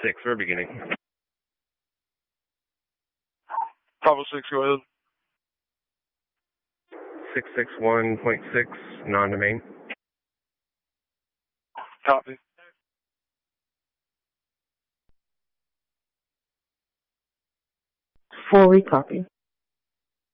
6, we're beginning. Bravo 6, go ahead. 661.6, non-domain. Copy. 4, we copy.